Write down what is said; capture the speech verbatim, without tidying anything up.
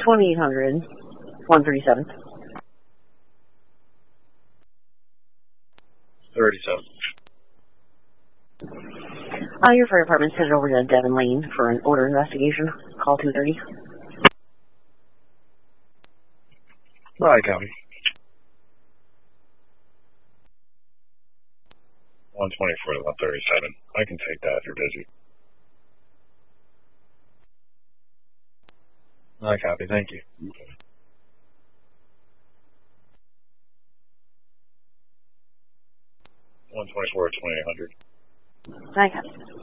twenty-eight hundred, one thirty-seven. thirty-seven. Uh, your fire department's headed over to Devon Lane for an order investigation. Call two thirty. Alright, copy. one twenty-four to one thirty-seven. I can take that if you're busy. I copy, thank you. one twenty-four to twenty-eight hundred. I copy.